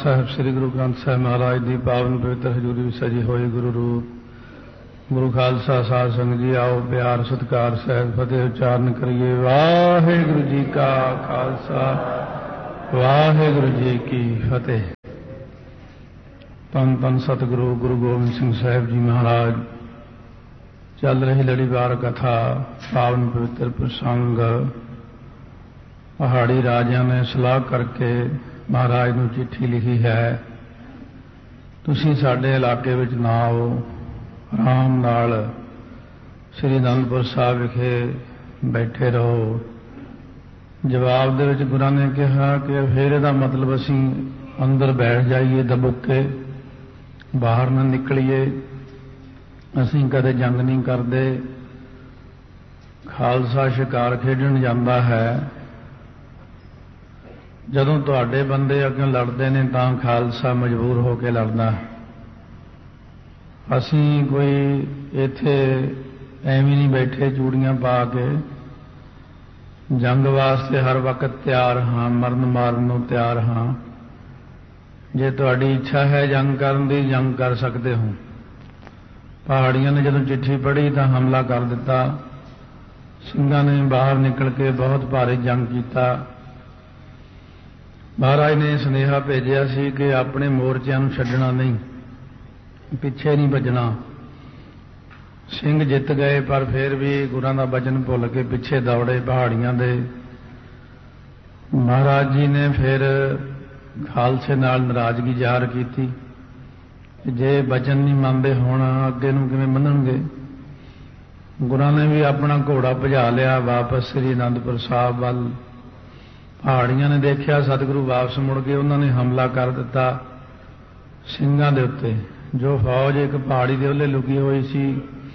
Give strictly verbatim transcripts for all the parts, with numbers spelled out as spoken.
साहब श्री गुरु ग्रंथ साहब महाराज की पावन पवित्र हजूरी में सजी होई गुरु रूप गुरु खालसा साध संगत जी आओ प्यार सत्कार सहज फतेह उच्चारण करिए। वाहिगुरु जी का खालसा वाहिगुरु जी की फतेह। तन तन सतगुरु गुरु गोबिंद सिंह साहब जी महाराज चल रही लड़ीवार कथा पावन पवित्र प्रसंग पहाड़ी राजियां ने सलाह करके महाराज नूं चिट्ठी लिखी है, तुसीं साडे इलाके विच ना आओ, आराम नाल श्री आनंदपुर साहब विखे बैठे रहो। जवाब दे विच गुरां ने कहा कि फिर इहदा मतलब असीं अंदर बैठ जाइए दबुक के, बाहर ना निकलीए, असीं कदे जंग नहीं करदे। खालसा शिकार खेडण जांदा है, जदों तुहाडे बंदे अगे लड़ते ने तां खालसा मजबूर हो के लड़दा है। असीं कोई इत्थे एवें नहीं बैठे चूड़ियां पा के, जंग वास्ते हर वक्त तैयार हाँ, मरन मारन नूं तैयार हाँ। जे तुहाडी इच्छा है जंग करन दी, जंग कर सकते हो। पहाड़ियां ने जदों चिट्ठी पढ़ी तां हमला कर दिता। ਸਿੰਘਾਂ ने बाहर निकल के बहुत भारी जंग किया। महाराज ने सुनेहा भेजिया सी कि अपने मोर्चिਆਂ ਨੂੰ ਛੱਡਣਾ नहीं, पिछे नहीं भजना। सिंह जित गए पर फिर भी गुरां दा वचन भुल के पिछे दौड़े पहाड़ियां दे। महाराज जी ने फिर खालसे नाल नाराजगी ਜ਼ਾਹਰ की, जे वचन नहीं मानते होण अगे नूं किवें मन्नणगे। गुरां ने भी अपना घोड़ा भजा लिया वापस श्री आनंदपुर साहब वल। पहाड़ियां ने देखा सतगुरु वापस मुड़ गए, उन्होंने हमला कर दिता ਸਿੰਘਾਂ ਦੇ उत्ते। जो फौज एक पहाड़ी के ओले लुकी हुई सी,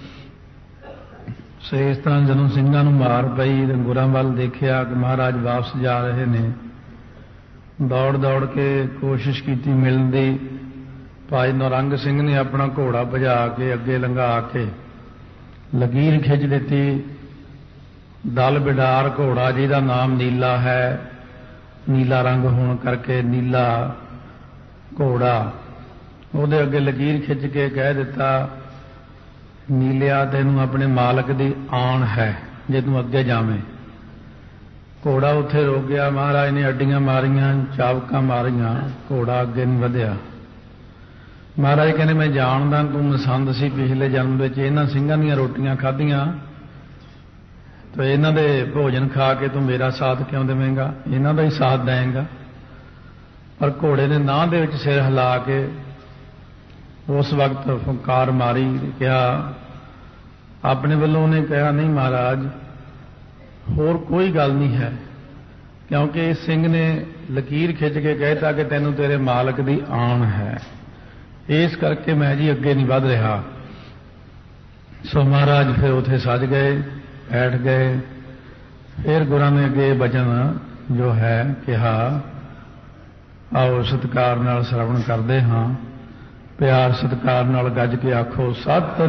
सो इस तरह जदों ਸਿੰਘਾਂ नूं मार पई तो गुरां वल देखा कि महाराज वापस जा रहे ने। दौड़ दौड़ के कोशिश की मिलण दी। भाई नौरंग सिंह ने अपना घोड़ा भजा के अगे लंघा के लकीर खिंच दी। दल बिडार घोड़ा जिहदा नाम नीला है, नीला रंग होने करके नीला घोड़ा, उहदे अगे लकीर खिंच के कह दिता, नीलिया तैनूं अपने मालक दी आण है जे तूं अगे जावें। घोड़ा उत्थे रुक गया। महाराज ने अड्डियां मारियां, चाबकां मारियां, घोड़ा अगे नहीं वधिया। महाराज कहने मैं जानदा तूं मसंद सी पिछले जन्म विच इन्हां ਸਿੰਘਾਂ ਦੀਆਂ रोटियां खाधियां, तो इन्हां दे भोजन खा के तूं मेरा साथ क्यों देवेंगा, इन्हां दा ही साथ देंगा। पर घोड़े ने नाह दे विच सिर हिला के उस वक्त फुंकार मारी, कहा अपने वल्लों उन्हें कहा नहीं महाराज होर कोई गल नहीं है, क्योंकि इस सिंह ने लकीर खिंच के कहता कि तैनूं तेरे मालक दी आण है, इस करके मैं जी अगे नहीं वध रहा। सो महाराज फिर उथे सज गए, बैठ गए। फिर गुरां ने अगे वचन जो है कहा, आओ सत्कार नाल श्रवण करते हाँ। प्यार सत्कार नाल गज के आखो सत